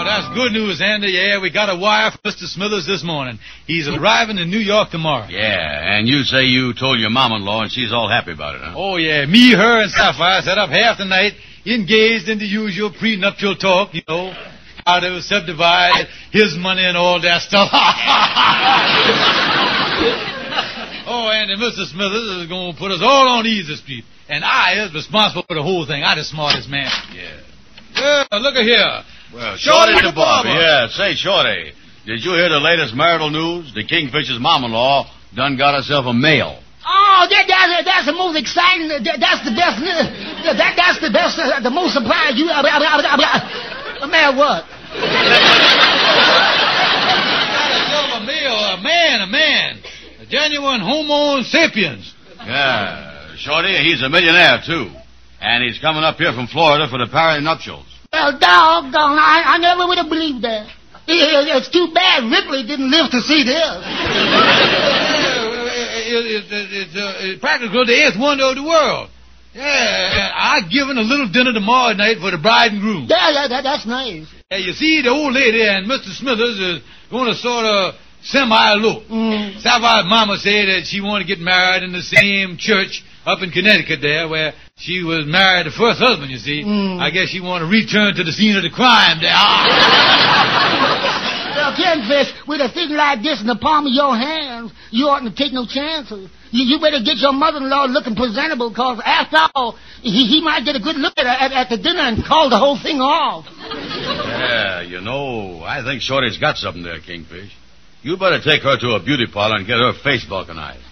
Oh, that's good news, Andy. Yeah, we got a wire from Mr. Smithers this morning. He's arriving in New York tomorrow. Yeah, and you say you told your mom-in-law and she's all happy about it, huh? Oh, yeah. Me, her, and Sapphire sat up half the night, engaged in the usual prenuptial talk, you know, how they would subdivide his money and all that stuff. Oh, Andy, Mr. Smithers is going to put us all on easy street. And I is responsible for the whole thing. I the smartest man. Yeah. Yeah, look at here. Well, Shorty the barber. Yeah, say, Shorty, did you hear the latest marital news? The Kingfisher's mom-in-law done got herself a male. Oh, that's the most exciting, that's the best, that's the best, the most surprise you, a man what? A man. A genuine Homo sapiens. Yeah, Shorty, he's a millionaire, too. And he's coming up here from Florida for the Parry nuptials. Well, doggone, I never would have believed that. It's too bad Ripley didn't live to see this. It's practically the eighth wonder of the world. Yeah, I've given a little dinner tomorrow night for the bride and groom. Yeah, that's nice. Yeah, you see, the old lady and Mr. Smithers is going to sort of semi-elope. Sapphire's mama said that she wanted to get married in the same church up in Connecticut there where she was married to the first husband, you see. I guess she wanted to return to the scene of the crime there. Well, Kingfish, with a thing like this in the palm of your hands, you oughtn't to take no chances. You better get your mother-in-law looking presentable, because after all, he might get a good look at the dinner and call the whole thing off. Yeah, you know, I think Shorty's got something there, Kingfish. You better take her to a beauty parlor and get her face vulcanized.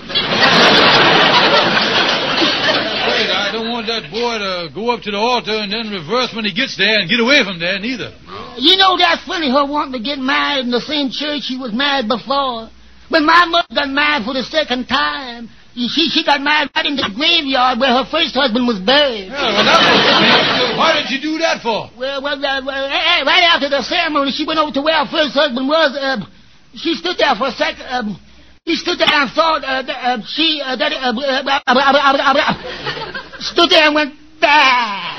Wait, I don't want that boy to go up to the altar and then reverse when he gets there and get away from there neither. You know, that's funny, her wanting to get married in the same church she was married before. When my mother got married for the second time, she got married right in the graveyard where her first husband was buried. Yeah, well, that was, why did you do that for? Well, right after the ceremony, she went over to where her first husband was. She stood there for a second. He stood there and thought stood there and went, bah!